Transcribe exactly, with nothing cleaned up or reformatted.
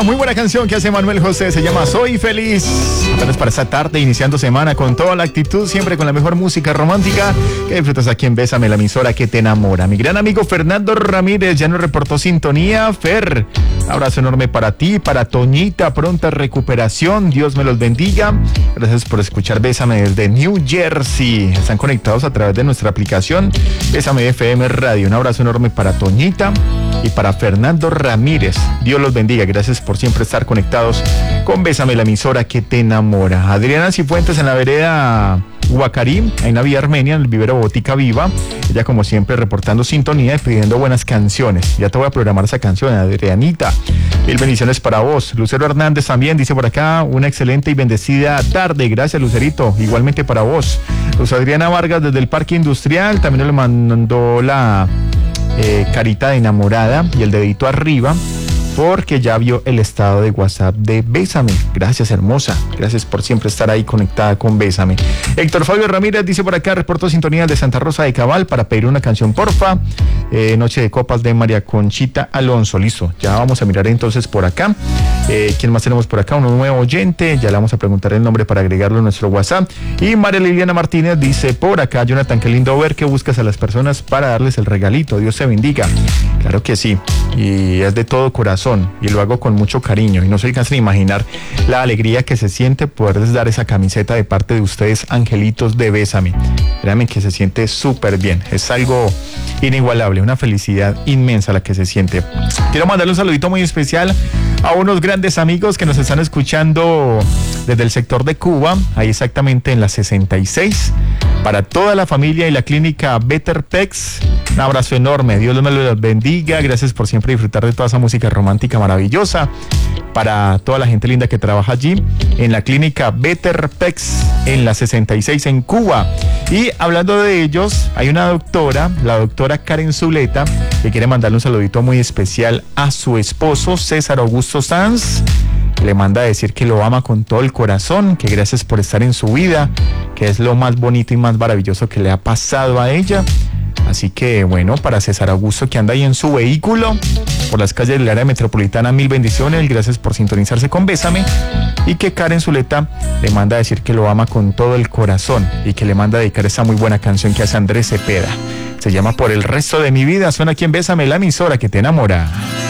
Una muy buena canción que hace Manuel José, se llama Soy Feliz. Apenas para esta tarde, iniciando semana con toda la actitud, siempre con la mejor música romántica que disfrutas aquí en Bésame, la emisora que te enamora. Mi gran amigo Fernando Ramírez ya nos reportó sintonía. Fer, un abrazo enorme para ti, para Toñita, pronta recuperación, Dios me los bendiga. Gracias por escuchar Bésame desde New Jersey. Están conectados a través de nuestra aplicación Bésame F M Radio. Un abrazo enorme para Toñita y para Fernando Ramírez. Dios los bendiga, gracias por siempre estar conectados con Bésame, la emisora que te enamora. Adriana Cifuentes en la vereda Huacarí, en la vía Armenia, en el vivero Botica Viva. Ella como siempre reportando sintonía y pidiendo buenas canciones. Ya te voy a programar esa canción, Adrianita. Mil bendiciones para vos. Lucero Hernández también dice por acá, una excelente y bendecida tarde. Gracias, Lucerito, igualmente para vos. Luz Adriana Vargas desde el Parque Industrial también le mandó la eh, carita de enamorada y el dedito arriba, porque ya vio el estado de WhatsApp de Bésame. Gracias, hermosa. Gracias por siempre estar ahí conectada con Bésame. Héctor Fabio Ramírez dice por acá, reporto sintonía de Santa Rosa de Cabal para pedir una canción, porfa. Eh, Noche de Copas de María Conchita Alonso. Listo, ya vamos a mirar entonces por acá. Eh, ¿Quién más tenemos por acá? Un nuevo oyente. Ya le vamos a preguntar el nombre para agregarlo a nuestro WhatsApp. Y María Liliana Martínez dice por acá, Jonathan, qué lindo ver que buscas a las personas para darles el regalito. Dios te bendiga. Claro que sí. Y es de todo corazón. Y lo hago con mucho cariño. Y no se alcanzan a imaginar la alegría que se siente poderles dar esa camiseta de parte de ustedes, angelitos de Bésame. Créanme que se siente súper bien. Es algo inigualable, una felicidad inmensa la que se siente. Quiero mandarle un saludito muy especial a unos grandes amigos que nos están escuchando desde el sector de Cuba, ahí exactamente en la sesenta y seis. Para toda la familia y la clínica Better Pex, un abrazo enorme. Dios me los bendiga. Gracias por siempre disfrutar de toda esa música romántica maravillosa. Para toda la gente linda que trabaja allí en la clínica Better Pex en la sesenta y seis en Cuba. Y hablando de ellos, hay una doctora, la doctora Karen Zuleta, que quiere mandarle un saludito muy especial a su esposo César Augusto Sanz. Le manda a decir que lo ama con todo el corazón, que gracias por estar en su vida, que es lo más bonito y más maravilloso que le ha pasado a ella. Así que bueno, para César Augusto, que anda ahí en su vehículo por las calles del área metropolitana, mil bendiciones, gracias por sintonizarse con Bésame. Y que Karen Zuleta le manda a decir que lo ama con todo el corazón y que le manda a dedicar esa muy buena canción que hace Andrés Cepeda. Se llama Por el resto de mi vida. Suena aquí en Bésame, la emisora que te enamora.